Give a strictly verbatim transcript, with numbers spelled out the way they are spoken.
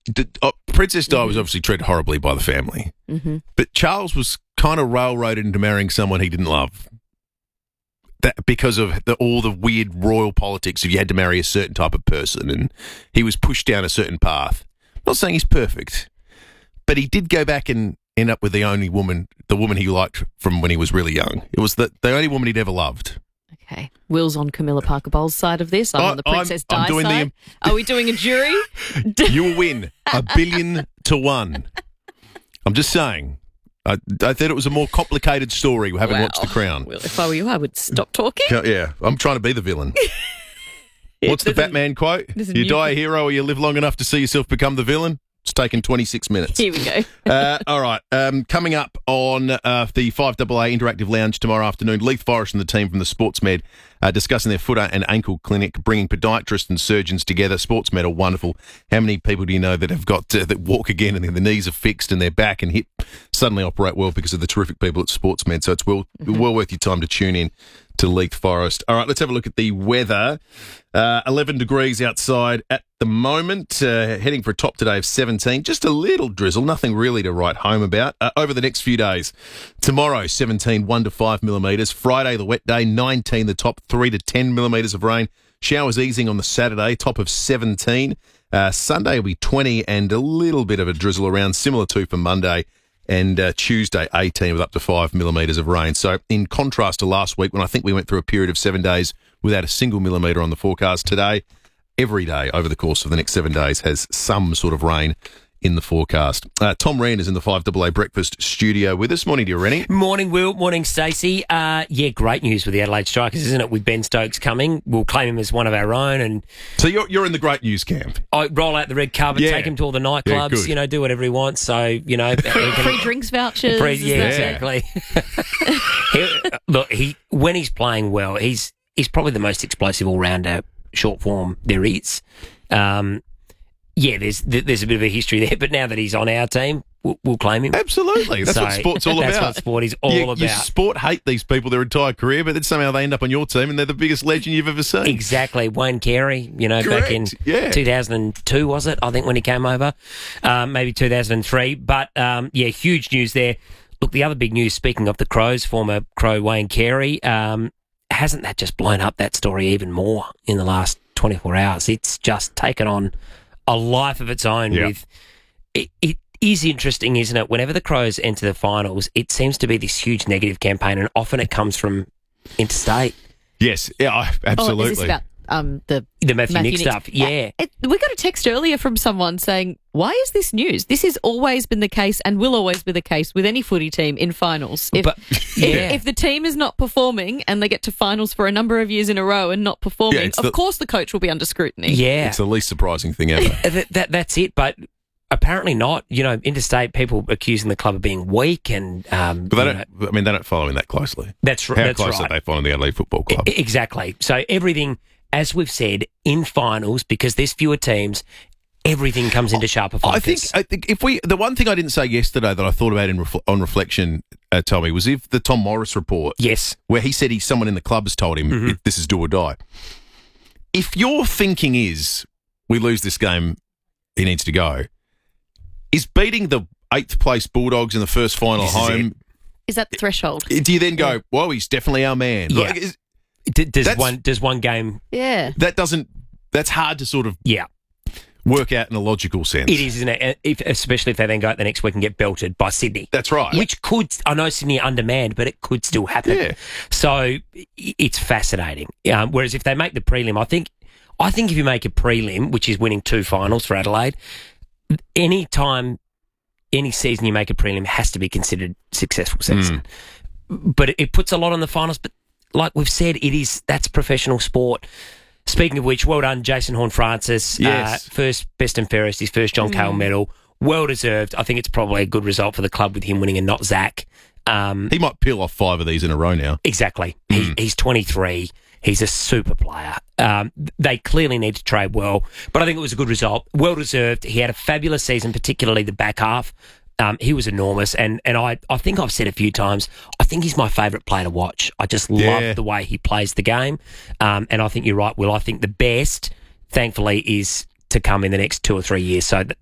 did, uh, Princess Di was obviously treated horribly by the family, Mm-hmm. but Charles was kind of railroaded into marrying someone he didn't love. That because of the, all the weird royal politics of you had to marry a certain type of person, and he was pushed down a certain path. I'm not saying he's perfect, but he did go back and end up with the only woman, the woman he liked from when he was really young. It was the, the only woman he'd ever loved. Okay. Will's on Camilla Parker Bowles' side of this. I'm I- on the Princess I'm- I'm Di doing the- side. Are we doing a jury? You will win a billion to one. I'm just saying. I, I thought it was a more complicated story having Wow. watched The Crown. Well, if I were you, I would stop talking. Yeah, I'm trying to be the villain. What's the There's a- Batman quote? there's a You new- die a hero or you live long enough to see yourself become the villain? It's taken twenty-six minutes. Here we go. uh, all right. Um, coming up on uh, the five A A Interactive Lounge tomorrow afternoon, Leith Forest and the team from the SportsMed uh, discussing their foot and ankle clinic, bringing podiatrists and surgeons together. SportsMed are wonderful. How many people do you know that have got uh, that walk again and their knees are fixed and their back and hip suddenly operate well because of the terrific people at SportsMed? So it's well, Mm-hmm. well worth your time to tune in to Leith Forest. All right, let's have a look at the weather. Uh, eleven degrees outside at the moment, uh, heading for a top today of seventeen. Just a little drizzle, nothing really to write home about. Uh, over the next few days, tomorrow, seventeen, one to five millimetres. Friday, the wet day, nineteen, the top, three to ten millimetres of rain. Showers easing on the Saturday, top of seventeen. Uh, Sunday will be twenty and a little bit of a drizzle around, similar to for Monday. And uh, Tuesday, eighteen with up to five millimetres of rain. So in contrast to last week, when I think we went through a period of seven days without a single millimetre on the forecast, today, every day over the course of the next seven days has some sort of rain in the forecast. Uh, Tom Rand is in the five A A Breakfast studio with us. Morning to you, Rennie. Morning, Will. Morning, Stacey. Uh, yeah, great news with the Adelaide Strikers, isn't it? With Ben Stokes coming, we'll claim him as one of our own, and So you're you're in the great news camp. I roll out the red carpet, Yeah. take him to all the Yeah, nightclubs, good. you know, do whatever he wants. So, you know, he can- Free drinks vouchers. Free- yeah, Yeah. exactly. he, look, he when he's playing well, he's he's probably the most explosive all rounder short form there is. Um, yeah, there's there's a bit of a history there, but now that he's on our team, we'll, we'll claim him. Absolutely. That's So, what sport's all that's about. what sport is all you, about. You sport hate these people their entire career, but then somehow they end up on your team and they're the biggest legend you've ever seen. Exactly. Wayne Carey, you know, back in Correct, yeah. two thousand two, was it? I think when he came over, um, maybe two thousand three. But, um, yeah, huge news there. Look, the other big news, speaking of the Crows, former Crow Wayne Carey, um, hasn't that just blown up that story even more in the last twenty-four hours? It's just taken on a life of its own. Yeah. With it, it is interesting, isn't it? Whenever the Crows enter the finals, it seems to be this huge negative campaign, and often it comes from interstate. Yes, yeah, I- absolutely. Oh, is this about um, the The Matthew, Matthew Nick Nick- stuff. Yeah. It, we got a text earlier from someone saying, why is this news? This has always been the case and will always be the case with any footy team in finals. If, But, if, yeah. if the team is not performing and they get to finals for a number of years in a row and not performing, Yeah, it's of the- course the coach will be under scrutiny. Yeah. It's the least surprising thing ever. Uh, that, that that's it, but apparently not. You know, interstate people accusing the club of being weak, and um, But they you know, don't. I mean, they don't follow him that closely. that's How right. That's close right. are they following the Adelaide Football Club? E- exactly. So everything, as we've said, in finals, because there's fewer teams, everything comes into sharper focus. I think. I think if we, the one thing I didn't say yesterday that I thought about in refl- on reflection, uh, Tommy, was if the Tom Morris report, yes, where he said he someone in the club has told him Mm-hmm. this is do or die. If your thinking is we lose this game, he needs to go. Is beating the eighth place Bulldogs in the first final This is home? Is that the threshold? Do you then go, "Well, he's definitely our man"? Yeah. Like, is- D- does That's- one does one game? Yeah. that doesn't. That's hard to sort of Yeah, work out in a logical sense. it is, isn't it? If, especially if they then go out the next week and get belted by Sydney. That's right. Which could, I know Sydney are undermanned, but it could still happen. Yeah. So i- it's fascinating. Um, whereas if they make the prelim, I think, I think if you make a prelim, which is winning two finals for Adelaide, any time, any season you make a prelim has to be considered successful season. But it, it puts a lot on the finals. But like we've said, it is that's professional sport. Speaking of which, well done, Jason Horne-Francis. Yes. Uh, first best and fairest, his first John Cale medal. Well deserved. I think it's probably a good result for the club with him winning and not Zach. Um, He might peel off five of these in a row now. exactly. He, he's twenty-three. He's a super player. Um, they clearly need to trade well, but I think it was a good result. Well deserved. He had a fabulous season, particularly the back half. Um, he was enormous, and, and I, I think I've said a few times, I think he's my favourite player to watch. I just Yeah. love the way he plays the game, um, and I think you're right, Will. I think the best, thankfully, is to come in the next two or three years. So th-